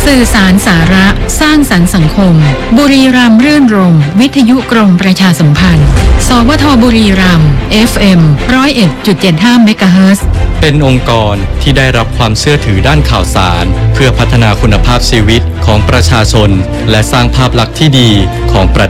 สื่อสารสาระสร้างสรรค์สังคมบุรีรัมย์รื่นรมย์วิทยุกรมประชาสัมพันธ์สวทบุรีรัมย์ FM 101.75 เมกะเฮิรตซ์เป็นองค์กรที่ได้รับความเชื่อถือด้านข่าวสารเพื่อพัฒนาคุณภาพชีวิตของประชาชนและสร้างภาพลักษณ์ที่ดีของประเทศ